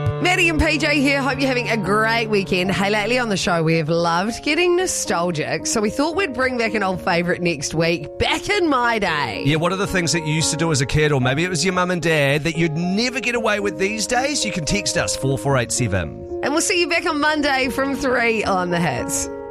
Maddie and PJ here. Hope you're having a great weekend. Hey, lately on the show, we have loved getting nostalgic, so we thought we'd bring back an old favourite next week. Back in my day. Yeah, what are the things that you used to do as a kid, or maybe it was your mum and dad, that you'd never get away with these days? You can text us 4487. And we'll see you back on Monday from 3 on The Hits.